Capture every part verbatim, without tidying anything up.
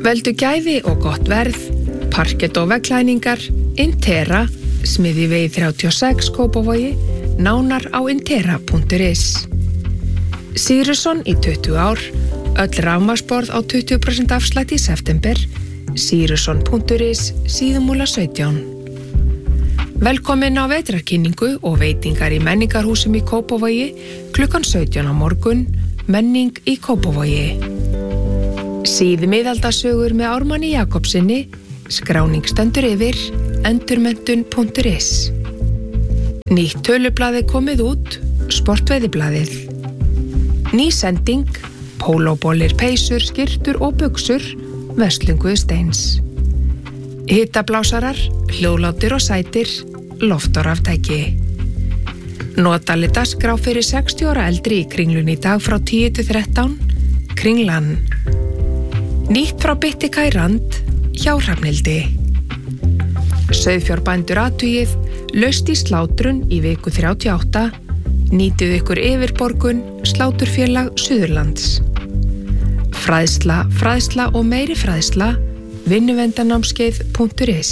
Völdu gæði og gott verð, parkett og veggklæningar, Intera, Smiðjuvegi þrjátíu og sex Kópavogi, nánar á intera punktur is. Sýrusson í tuttugu ár, öll rafmagnsborð á tuttugu prósent afslætti í september, sýrusson punktur is, síðumúla sautján. Velkomin á vetrarkynningu og veitingar í menningarhúsum í Kópavogi, klukkan sautján á morgun, menning í Kópavogi. Síðmiðaldasögur með Ármanni Jakobsinni, skráning stendur yfir, endurmenntun punktur is. Nýtt tölublaði komið út, sportveiðiblaðið. Ný sending, pólóbollir, peysur, skyrtur og buxur, verslun Guðsteins. Hitablásarar, hljóðlátir og sætir, loftáraftæki. Notaleg dagskrá fyrir sextíu ára eldri í Kringlunni í dag frá tíu til þrettán, Kringlan. Nýtt frá Bittika í Rand, hjá Hrafnhildi. Sauðfjárbændur athugið, laust í slátrun í viku þrjátíu og átta, nýtið ykkur yfirborgun, Sláturfélag Suðurlands. Fræðsla, fræðsla og meiri fræðsla, vinnuvendanámskeið punktur is.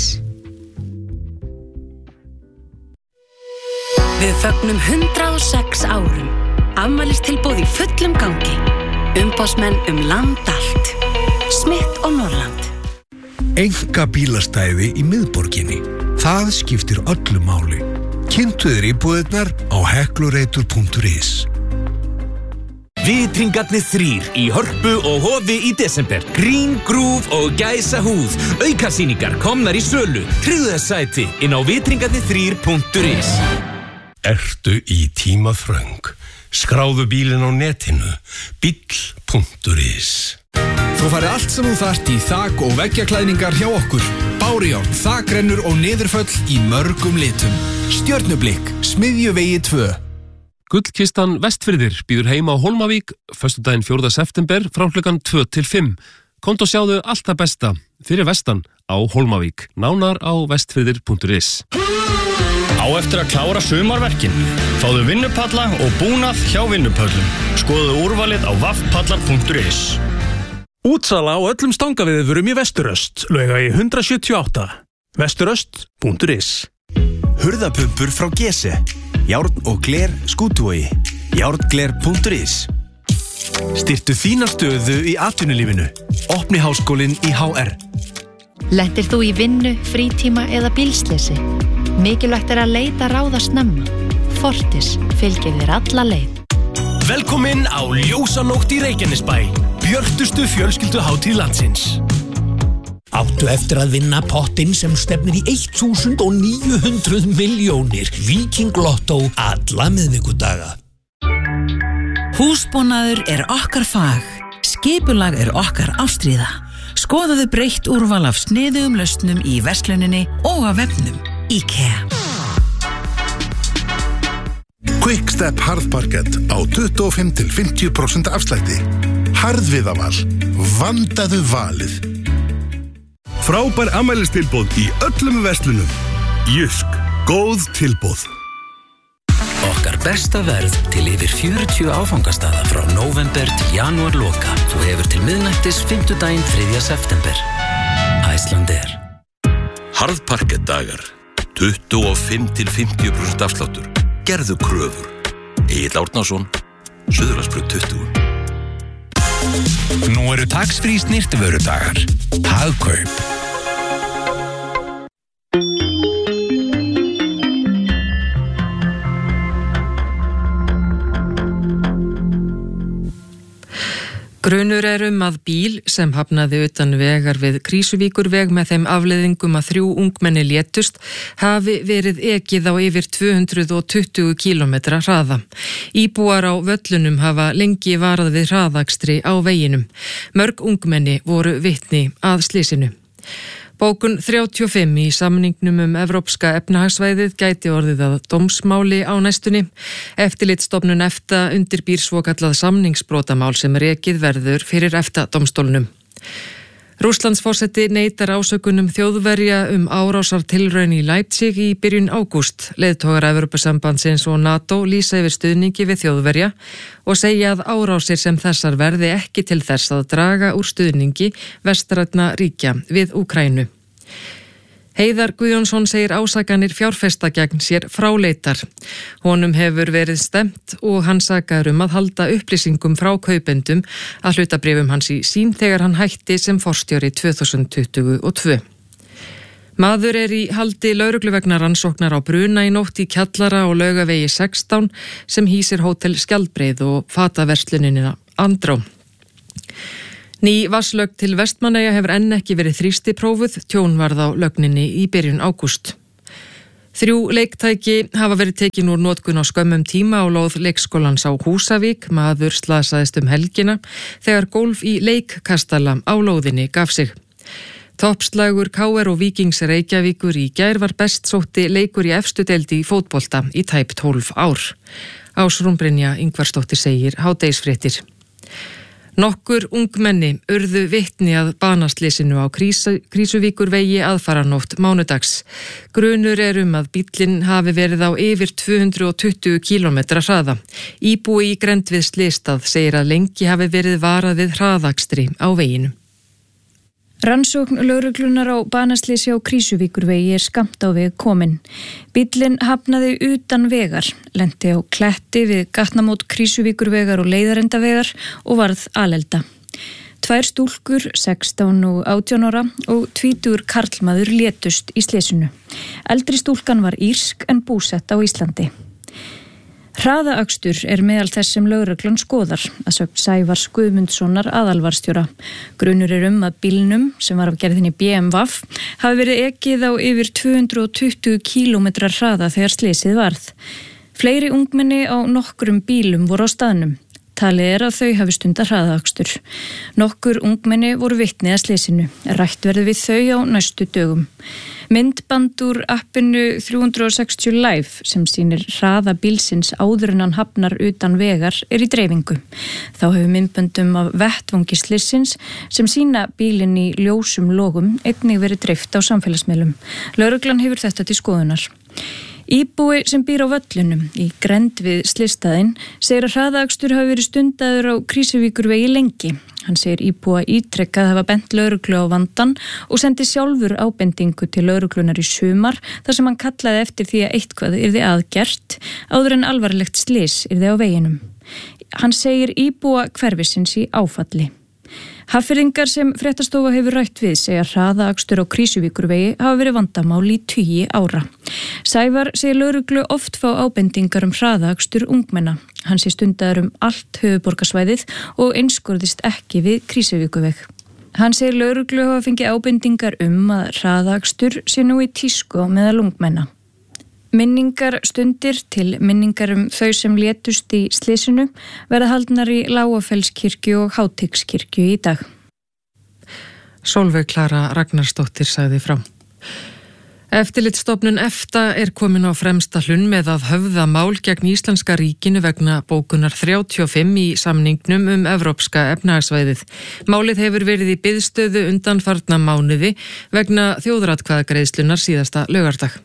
Við fögnum hundrað og sex árum. Afmælistilboð í fullum gangi. Umboðsmenn um land allt. Smith og Norrland. Enga bílastæði í miðborginni. Það skiptir öllu máli. Kynntu þér íbúðirnar á heklureitur punktur is. Vitringarnir þrír í Hörpu og Hofi í desember. Green Groove og Gæsa húð. Aukasýningar komnar í sölu. Tryggðu þess sæti inn á vitringarnir þrír punktur is. Ertu í tímaþröng? Skráðu bílinn á netinu. bíll punktur is. Þú færði allt sem þú þarft í þak- og veggjaklæðningar hjá okkur. Bárujárn, þakrennur og niðurföll í mörgum litum. Stjörnublikk, Smiðjuvegi tvö. Gullkistan Vestfirðir býður heima á Hólmavík föstudaginn fjórða september frá klukkan tvö til fimm. Komdu og sjáðu allt það besta fyrir vestan á Hólmavík. Nánar á vestfirðir punktur is. Á eftir að klára sumarverkin. Fáðu vinnupalla og búnað hjá vinnupöllum. Skoðu úrvalið á vaffpallar punktur is. Útsala á öllum stangaviðvörum í Vesturöst, Laugavegi hundrað sjötíu og átta. vesturöst punktur is. Hurðapumpur frá Gese. Járn og gler Skútuvogi. járngler punktur is. Styrktu þína stöðu í atvinnulífinu. Opni háskólinn í H R. Lentir þú í vinnu, frítíma eða bílsleysi? Mikilvægt er að leita ráða snemma. Fortis fylgir þér alla leið. Velkomin á Ljósanótt í Reykjanesbæ. Björtustu fjölskylduhátíð landsins. Áttu eftir að vinna pottinn sem stefnir í þúsund níu hundruð milljónir. Viking Lotto alla miðvikudaga. Húsbúnaður er okkar fag. Skipulag er okkar ástríða. Skoðaðu breytt úrval af sniðugum lausnum í versluninni og á vefnum. IKEA. Quickstep harðparkett á tuttugu og fimm til fimmtíu prósent afslætti. Harðviðaval. Vandaðu valið. Frábær afmælistilboð í öllum verslunum. Jysk. Góð tilboð. Okkar besta verð til yfir fjörutíu áfangastaða frá nóvember til janúar loka. Þú hefur til miðnættis fimmtudaginn þriðja september. Icelandair. Harðparkettdagar. tuttugu og fimm til fimmtíu prósent afsláttur. Gerðu kröfur. Egill Árnason, Suðurlandsbraut tuttugu. Nú eru tax-free snyrtivörudagar. Hagkaup. Grunur er um að bíl sem hafnaði utan vegar við Krýsuvíkurveg með þeim afleiðingum að þrjú ungmenni létust hafi verið ekið á yfir tvö hundruð tuttugu kílómetra hraða. Íbúar á völlunum hafa lengi varað við hraðakstri á veginum. Mörg ungmenni voru vitni að slysinu. Bókun þrjátíu og fimm í samningnum um Evrópska efnahagsvæðið gæti orðið að dómsmáli á næstunni. Eftirlitsstofnun EFTA undirbýr svokallað samningsbrotamál sem rekið verður fyrir EFTA-dómstólnum. Rússlandsforseti neitar ásökunum Þjóðverja um árásartilraun í Leipzig í byrjun ágúst. Leiðtogar Evrópusambandsins og NATO lýsa yfir stuðningi við Þjóðverja og segja að árásir sem þessar verði ekki til þess að draga úr stuðningi vestrænna ríkja við Úkraínu. Heiðar Guðjónsson segir ásakanir fjárfesta gegn sér fráleitar. Honum hefur verið stemt og hann sakar um að halda upplýsingum frá kaupendum að hlutabréfum hans í sín þegar hann hætti sem forstjóri tvö þúsund tuttugu og tvö. Maður er í haldi lögreglu vegna rannsóknar á bruna í nótt í kjallara og Laugavegi sextán sem hýsir hótel Skjaldbreið og fataverslunina Andró. Ný vatnslögn til Vestmannaeyja hefur enn ekki verið þrýstiprófuð, tjón varð á lögninni í byrjun ágúst. Þrjú leiktæki hafa verið tekin úr notkun á skömmum tíma á lóð leikskólans á Húsavík. Maður slasaðist um helgina þegar gólf í leikkastala á lóðinni gaf sig. Toppslagur K R og Víkings Reykjavíkur í gær var best sótti leikur í efstu deildi í fótbolta í tæp tólf ár. Ásrún Brynja Ingvarsdóttir segir hádegisfréttir. Nokkur ungmenni urðu vitni að banaslysinu á Krísu, Krísuvíkurvegi aðfaranótt mánudags. Grunur er um að bíllinn hafi verið á yfir tvö hundruð tuttugu kílómetra hraða. Íbúi í grennd við slysstað segir að lengi hafi verið varað við hraðakstri á veginu. Rannsókn lögreglunar á banaslysi á Krísuvíkurvegi er skammt á veg komin. Bíllinn hafnaði utan vegar, lenti á kletti við gatnamót Krísuvíkurvegar og leiðarendavegar og varð alelda. Tvær stúlkur, sextán og átján ára og tvítugur karlmaður létust í slysinu. Eldri stúlkan var írsk en búsett á Íslandi. Hraðaakstur er meðal þess sem lögreglan skoðar, að sögn Sævars Guðmundssonar aðalvarstjóra. Grunur er um að bílnum, sem var af gerðinni B M W, hafi verið ekið á yfir tvö hundruð tuttugu kílómetra hraða þegar slysið varð. Fleiri ungmenni á nokkrum bílum voru á staðnum. Talið er að þau hafi stundar hraðaakstur. Nokkur ungmenni voru vitni að slysinu. Rætt verður við þau á næstu dögum. Myndband úr appinu þrjú sextíu Live sem sýnir hraða bílsins áður en hann hafnar utan vegar er í dreifingu. Þá hefur myndböndum af vettvangi slysins sem sýna bílinn í ljósum logum einnig verið dreift á samfélagsmiðlum. Lögreglan hefur þetta til skoðunar. Íbúi sem býr á völlunum í grennd við slysstaðinn segir að hraðaakstur hafi verið stundaður á Krísuvíkurvegi lengi. Hann segir íbúa ítrekkað hafa bent lögreglu á vandann og sendi sjálfur ábendingu til lögreglunar í sumar þar sem hann kallaði eftir því að eitthvað yrði aðgert áður en alvarlegt slys yrði á veginum. Hann segir íbúa hverfisins í áfalli. Hafnfirðingar sem fréttastofa hefur rætt við segja hraðaakstur á Krísuvíkurvegi hafa verið vandamál í tugi ára. Sævar segir lögreglu oft fá ábendingar um hraðaakstur ungmenna. Hann sé stundaður um allt höfuðborgarsvæðið og einskorðist ekki við Krísuvíkurveg. Hann segir lögreglu hafa fengið ábendingar um að hraðaakstur sé nú í tísku á meðal ungmenna. Minningar stundir til minningar um þau sem létust í slysinu verða haldnar í Lágafellskirkju og Háteigskirkju í dag. Sólveig Klara Ragnarsdóttir sagði frá. Eftirlitsstofnun EFTA er komin á fremsta hlunn með að höfða mál gegn Íslenska ríkinu vegna bókunar þrjátíu og fimm í samningnum um Evrópska efnahagssvæðið. Málið hefur verið í biðstöðu undanfarna mánuði vegna þjóðaratkvæðagreiðslunar síðasta laugardag.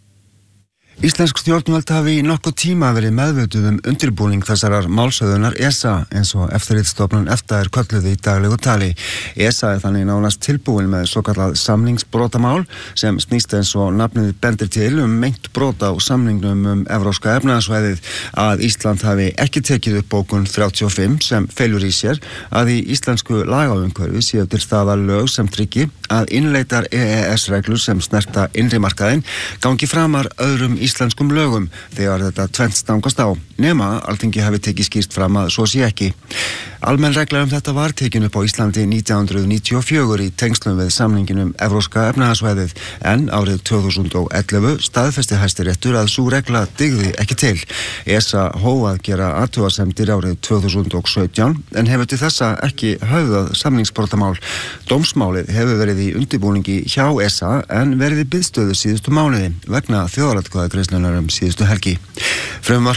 Íslensk stjórnvöld hafi í nokkuð tíma verið meðvituð um undirbúning þessarar málshöfðunar E S A eins og eftirlitsstofnun EFTA er kölluð í daglegu tali. E S A er þannig nánast tilbúin með svokallað samningsbrotamál sem snýst eins og nafnið bendir til um meint brota á samningnum um Evrópska efnahagssvæðið að Ísland hafi ekki tekið upp bókun þrjátíu og fimm sem felur í sér að í íslensku lagaumhverfi séu til staðar lög sem tryggi að innleitar E E S-reglur sem snerta innri markaðinn gangi framar öðrum íslenskum lögum þegar þetta tvennt stangast á, nema Alþingi hafi tekið skýrt fram að svo sé ekki. Almenn regla um þetta var tekin upp á Íslandi nítján hundruð níutíu og fjögur í tengslum við samningin um Evrópska efnahagssvæðið en árið tvö þúsund og ellefu staðfesti Hæstiréttur að sú regla dygði ekki til. E S A hóf að gera athugasemdir árið tvö þúsund og sautján en hefur til þessa ekki höfðað samningsbrotamál. Dómsmálið hefur verið í undirbúningi hjá E S A en verið í biðstöðu síðustu mánuði vegna þjóðaratkvæðagreiðslunnar um síðustu helgi. Frumvarp um bókun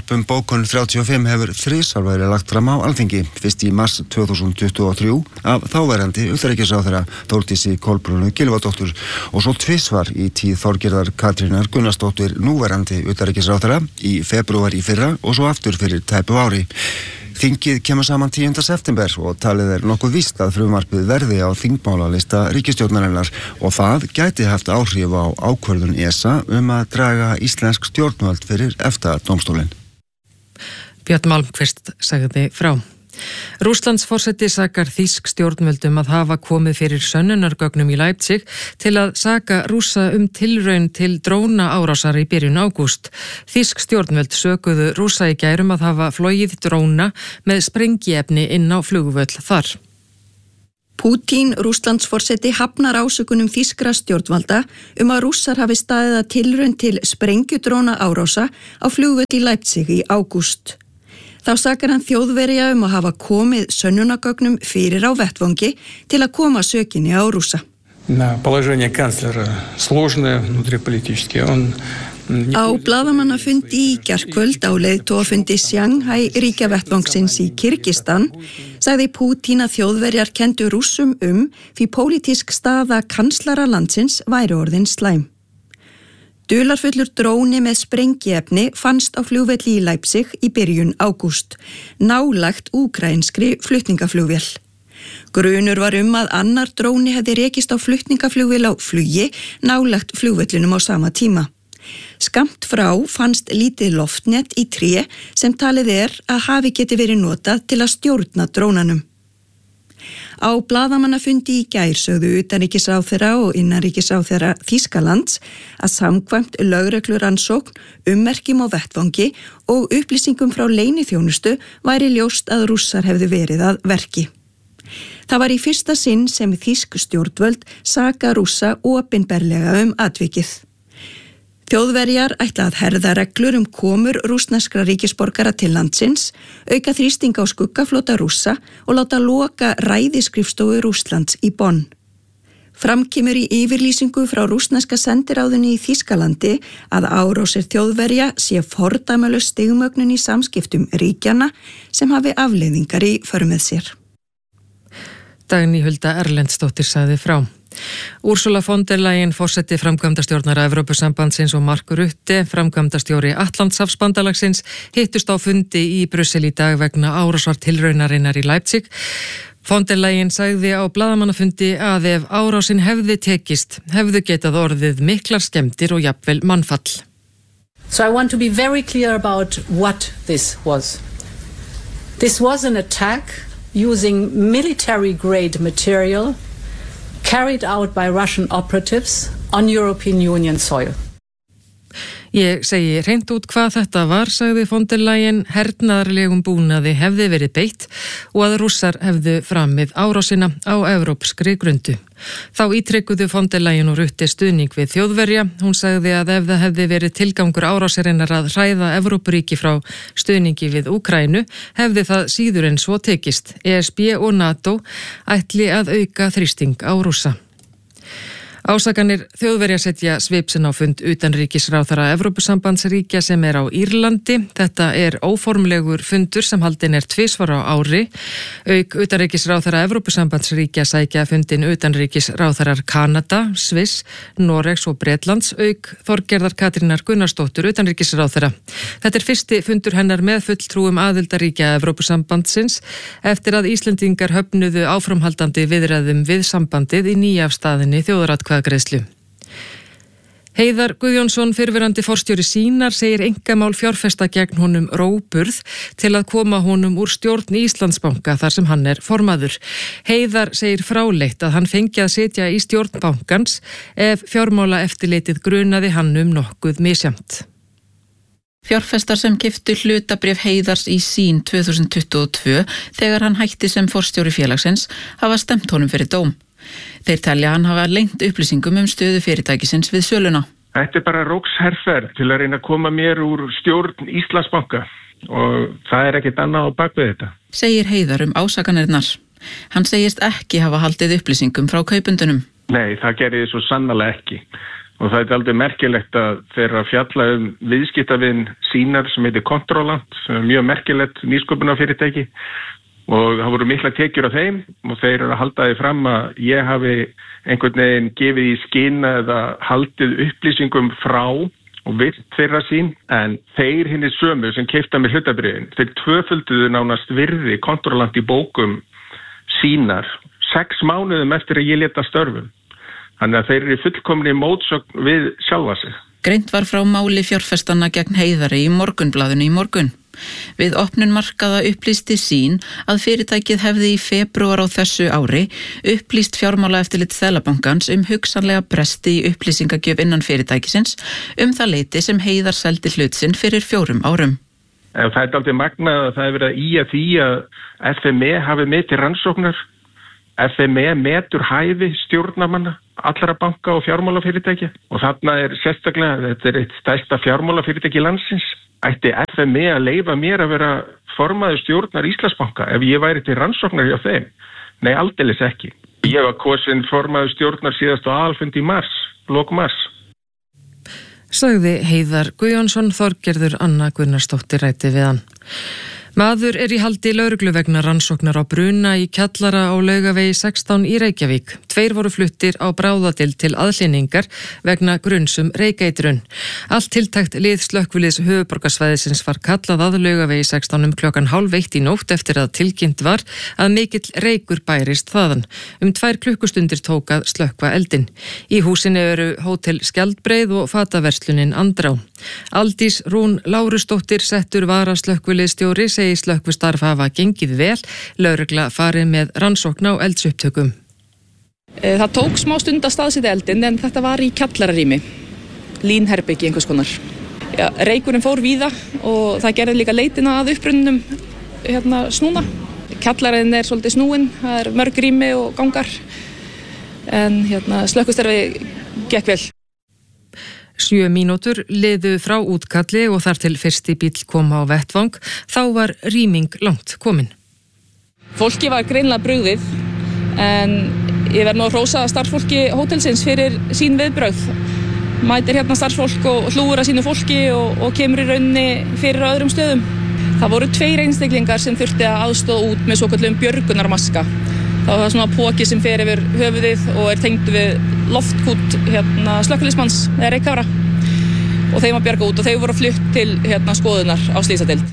bókun þrjátíu og fimm hefur þrisvar verið lagt fram á Alþingi, fyrst í mars tvö þúsund tuttugu og þrjú af þáverandi utanríkisráðherra Þórdísi Kolbrúnu Gylfadóttur og svo tvisvar í tíð Þorgerðar Katrínar Gunnarsdóttur núverandi utanríkisráðherra í febrúar í fyrra og svo aftur fyrir tæpu ári. Þingið kemur saman tíunda september og talið er nokkuð víst að frumvarpið verði á þingmálalista ríkisstjórnarinnar og það gæti haft áhrif á ákvörðun E S A um að draga íslensk stjórnvöld fyrir EFTA-dómstólinn. Björn Malmqvist sagði frá. Rússlands forseti sakar þýsk stjórnvöldum að hafa komið fyrir sönnunargögnum í Leipzig til að saka Rússa um tilraun til dróna árásar í byrjun ágúst. Þýsk stjórnvöld sökuðu Rússa í gær um að hafa flogið dróna með sprengiefni inn á flugvöll þar. Pútín, Rússlands forseti, hafnar ásökunum þýskra stjórnvalda um að Rússar hafi staðið að tilraun til sprengjudróna árása á flugvöll í Leipzig í ágúst. Þá sakar hann Þjóðverja um að hafa komið sönnunargögnum fyrir á vettvangi til að koma sökinni á Rússa. Á blaðamannafundi í gærkvöld á leiðtogafundi Shanghai ríkjavettvangsins í Kirgistan sagði Pútín að Þjóðverjar kenndu Rússum um því pólitísk staða kanslara landsins væri orðin slæm. Dularfullur dróni með sprengiefni fannst á flugvelli í Leipzig í byrjun ágúst, nálægt úkrainskri flutningaflugvél. Grunur var um að annar dróni hefði rekist á flutningaflugvél á flugi nálægt flugvellinum á sama tíma. Skammt frá fannst lítið loftnet í tré sem talið er að hafi geti verið notað til að stjórna drónanum. Á blaðamannafundi í gær sögðu utanríkisráðherra og innanríkisráðherra Þýskalands að samkvæmt lögreglurannsókn, ummerkjum á vettvangi og upplýsingum frá leyniþjónustu væri ljóst að Rússar hefðu verið að verki. Það var í fyrsta sinn sem þýsk stjórnvöld saka Rússa opinberlega um atvikið. Þjóðverjar ætla að herða reglur um komur rússneskra ríkisborgara til landsins, auka þrýsting á skuggaflota Rússa og láta loka ræðisskrifstofu Rússlands í Bonn. Framkemur í yfirlýsingu frá rússneska sendiráðunni í Þýskalandi að árásir Þjóðverja sé fordæmalaus stigmögnun í samskiptum ríkjanna sem hafi afleiðingar í för með sér. Dagný Hulda Erlendsdóttir sagði frá. Ursula von der Leyen, forseti framkvæmdastjórnara Evrópusambandsins og Mark Rutte, framkvæmdastjóri Atlantshafsbandalagsins, hittust á fundi í Brussel í dag vegna árásar tilraunarinnar í Leipzig. Von der Leyen sagði á blaðamannafundi að ef árásin hefði tekist, hefðu getað orðið miklar skemmdir og jafnvel mannfall. So I want to be very clear about what this was. This was an attack using military-grade material carried out by Russian operatives on European Union soil. Ég segi hreint út hvað þetta var, sagði von der Leyen, hernaðarlegum búnaði hefði verið beitt og að Rússar hefðu framið árásina á evrópskri grundu. Þá ítrekuðu von der Leyen og Rutte stuðning við Þjóðverja. Hún sagði að ef það hefði verið tilgangur árásarinnar að hræða Evrópuríki frá stuðningi við Úkraínu, hefði það síður en svo tekist. E S B og NATO ætli að auka þrýsting á Rússa. Ásakanir Þjóðverja setja svipsin á fund utanríkisráðherra Evrópusambandsríkja sem er á Írlandi. Þetta er óformlegur fundur sem haldinn er tvisvar á ári. Auk utanríkisráðherra Evrópusambandsríkja sækja fundin utanríkisráðherrar Kanada, Sviss, Noregs og Bretlands, auk Þorgerðar Katrínar Gunnarsdóttur utanríkisráðherra. Þetta er fyrsti fundur hennar með fulltrúum aðildarríkja Evrópusambandsins eftir að Íslendingar höfnuðu áframhaldandi viðræðum við sambandið í nýjafstaðinni þjóðaratkvæðagreiðslu. Heiðar Guðjónsson, fyrrverandi forstjóri Sýnar, segir einkamál fjárfesta gegn honum róburð til að koma honum úr stjórn Íslandsbanka þar sem hann er formaður. Heiðar segir fráleitt að hann fengi að sitja í stjórn bankans ef fjármálaeftirlitið grunaði hann um nokkuð misjamt. Fjárfestar sem keyptu hlutabréf Heiðars í Sín tvö þúsund tuttugu og tvö þegar hann hætti sem forstjóri félagsins hafa stemt honum fyrir dóm. Þeir telja hann hafa leynt upplýsingum um stöðu fyrirtækisins við söluna. Þetta er bara róksherferð til að reyna að koma mér úr stjórn Íslandsbanka og það er ekkert annað á bakvið þetta. Segir Heiðar um ásakanirnar. Hann segist ekki hafa haldið upplýsingum frá kaupendunum. Nei, það gerði svo sannarlega ekki Og það er aldrei merkilegt að þeirra fjalla um viðskiptavin sínar sem heitir Controlant, sem er mjög merkilegt nýsköpunarfyrirtæki og það voru mikla tekjur af þeim og þeir eru að halda því fram að ég hafi einhvern veginn gefið í skinn eða haldið upplýsingum frá og virt þeirra sín, en þeir hinni sömu sem keypta með hlutabréfin, þeir tvöfölduðu nánast virði Controlant í bókum sínar sex mánuðum eftir að ég leta störfum. Þannig að þeir eru fullkomni mótsögn við sjálfa sig. Greint var frá máli fjárfestanna gegn Heiðari í Morgunblaðinu í morgun. Við opnun markaða upplýsti sín að fyrirtækið hefði í febrúar á þessu ári upplýst fjármálaeftirlit Seðlabankans um hugsanlega bresti í upplýsingagjöf innan fyrirtækisins um það leyti sem Heiðar seldi hlut sinn fyrir fjórum árum. En það er aldrei magnað að það er verið að ýja því að F M E hafi með til rannsóknar. F M E metur hæfi stjórnamanna allra banka og fjármálafyrirtækja og þarna er sérstaklega, þetta er eitt stærsta fjármálafyrirtæki landsins, ætti F M E að leyfa mér að vera formaður stjórnar Íslandsbanka ef ég væri til rannsóknar hjá þeim? Nei, aldeilis ekki. Ég var kosin formaður stjórnar síðast á aðalfundi í mars, lok mars. Sagði Heiðar Guðjónsson, Þorgerður Anna Gunnarsdóttir ræddi við hann. Maður er í haldi lögreglu vegna rannsóknar á bruna í kjallara á Laugavegi sextán í Reykjavík. Tveir voru fluttir á bráðadeild til aðhlynningar vegna grunnsum reykeitrun. Allt tiltækt lið slökkviliðs höfuðborgarsvæðisins var kallað að Laugavegi sextán um klokkan hálf eitt í nótt eftir að tilkynnt var að mikill reykur bærist þaðan. Um tvær klukkustundir tók að slökkva eldin. Í húsinu eru hótel Skjaldbreið og fataverslunin Andrá. Aldís Rún Lárusdóttir settur vara slökkviliðsstjóri segir slökkvistarf hafa gengið vel, lögregla farið með rannsókn á eldsupptökum. Það tók smá stund að staðsetja eldin en þetta var í kjallararými, línherbyggi einhvers konar. Já, reykurinn fór víða og það gerði líka leitina að upprunnum hérna, snúna. Kjallarinn er svolítið snúinn, það er mörg rými og gangar en hérna, slökkvistarfi gekk vel. Sjö mínútur liðu frá útkalli og þar til fyrsti bíll kom á vettvang, þá var rýming langt komin. Fólki var greinilega brugðið en ég verð nú að hrósa starfsfólki hótelsins fyrir sín viðbrögð. Mætir hérna starfsfólk og hlúir að sínu fólki og, og kemur í rauninni fyrir á öðrum stöðum. Það voru tveir einstaklingar sem þurfti að aðstoða út með svokallum björgunarmaska. Það var svona póki sem fer yfir höfuðið og er tengd við loftkút hérna, slökkviliðsmanns eða reykkára og þeim að bjarga út og þeir voru flutt til hérna, skoðunar á slyssadeild.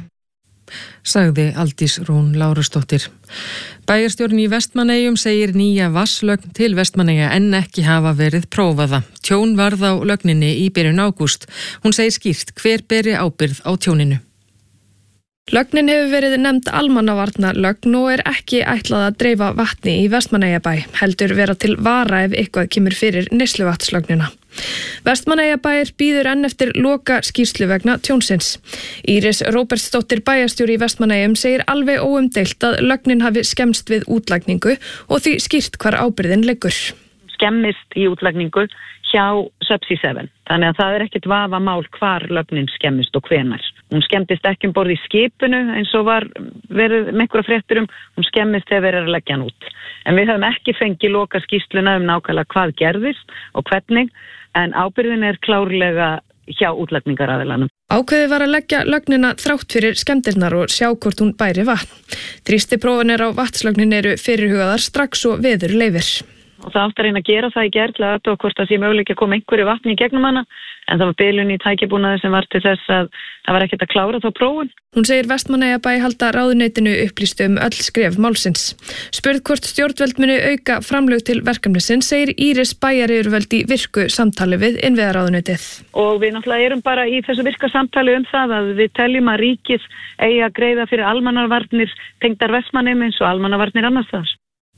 Sagði Aldís Rún Lárusdóttir. Bæjarstjórinn í Vestmannaeyjum segir nýja vatnslögn til Vestmannaeyja enn ekki hafa verið prófaða. Tjón varð á lögninni í byrjun ágúst. Hún segir skýrt hver beri ábyrgð á tjóninu. Lögnin hefur verið nefnd almannavarnalögn og er ekki ætlað að dreifa vatni í Vestmannaeyjabæ, heldur vera til vara ef eitthvað kemur fyrir neysluvatnslögnina. Vestmannaeyjabæir býður enn eftir loka skýrslu vegna tjónsins. Íris Róbertsdóttir bæjarstjóri í Vestmannaeyjum segir alveg óumdeilt að lögnin hafi skemmst við útlagningu og því skýrt hvar ábyrgðin liggur. Skemmist í útlagningu hjá Subsea seven. Þannig að það er ekkert vafamál hvar lögnin skemmist og hvenar. Hún skemmtist ekki um borð í skipinu eins og var verið með einhverja fréttur um, hún skemmist þegar verið að leggja hann út. En við höfum ekki fengið loka skýrsluna um nákvæmlega hvað gerðist og hvernig, en ábyrgðin er klárlega hjá útlagningaraðilanum. Ákveðið var að leggja lögnina þrátt fyrir skemmtirnar og sjá hvort hún bæri vatn. Þrýstiprófanir á vatnslögnin eru fyrirhugaðar strax og veður leyfir. Og það átti að reyna að gera það í gær til að athuga hvort það sé möguleiki að koma einhverju vatni í gegnum hana, en það var bilun í tækjabúnaði sem var til þess að það var ekkert að klára þá prófun. Hún segir Vestmannaeyjabæ halda ráðuneytinu upplýstu um öll skref málsins. Spurð hvort stjórnvöld muni auka framlög til verkefnisins segir Íris bæjaryfirvöld í virku samtali við innviðaráðuneytið. Og við náttúrulega erum bara í þessu virka samtali um það að við teljum að ríkið eigi að greiða fyrir almannavarnir tengdar Vestmannaeyjum eins og almannavarnir annars staðar.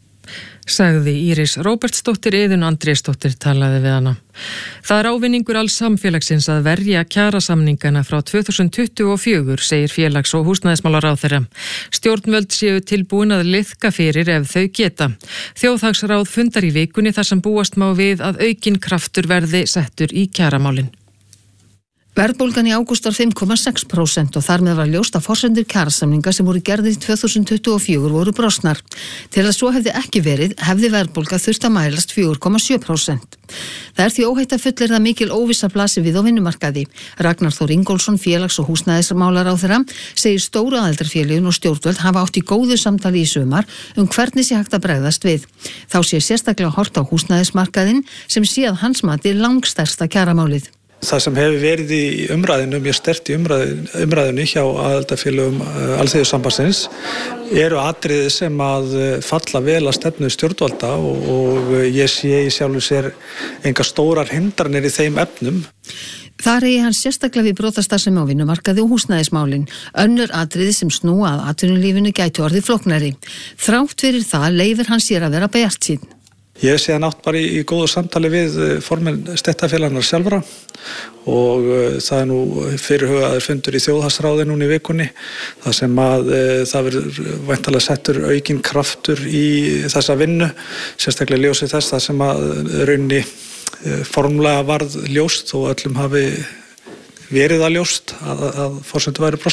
Sagði Íris Róbertsdóttir, Iðunn Andrésdóttir talaði við hana. Það er ávinningur alls samfélagsins að verja kjarasamningana frá tvö þúsund tuttugu og fjögur, segir félags- og húsnæðismálaráðherra. Stjórnvöld séu tilbúin að liðka fyrir ef þau geta. Þjóðhagsráð fundar í vikunni þar sem búast má við að aukinn kraftur verði settur í kjaramálin. Verðbólgan í ágúst var fimm komma sex prósent og þar með var ljóst að forsendur kjarasamninga sem voru gerðir í tvö þúsund tuttugu og fjögur voru brostnar. Til að svo hefði ekki verið, hefði verðbólga þurft að mælast fjögur komma sjö prósent. Það er því óhætt að fullyrða mikil óvissa blasi við á vinnumarkaði. Ragnar Þór Ingólfsson, félags- og húsnæðismálaráðherra, segir stóru aðildarfélögin og stjórnvöld hafa átt í góðu samtali í sumar um hvernig sé hægt að bregðast við. Þá sé sérstaklega hort á húsnæðismarkaðinn sem sé að hans mati langstærsta kjaramálið. Það sem hefur verið í umræðinu, mjög sterkt í umræðinu, umræðinu hjá aðildarfélögum Alþýðusambandsins eru atriði sem að falla vel að stefnu stjórnvalda og, og ég sé í sjálfu sér enga stórar hindranir í þeim efnum. Þar eigi hann sérstaklega við brotastarfsemi á vinnumarkaði og húsnæðismálin. Önnur atriði sem snúa að atvinnulífinu gætu orðið flóknari. Þrátt fyrir það leyfir hann sér að vera bjartsýnn. Ég sé hann átt bara í, í góðu samtali við formenn stéttarfélaganna sjálfra og uh, það er nú fyrirhugaður fundur í þjóðhagsráði núna í vikunni þar sem að uh, það verður væntanlega settur aukinn kraftur í þessa vinnu, sérstaklega ljósið þess þar sem að raunni uh, formlega varð ljóst og öllum hafi verið að ljóst að, að forsendur væri brostnar.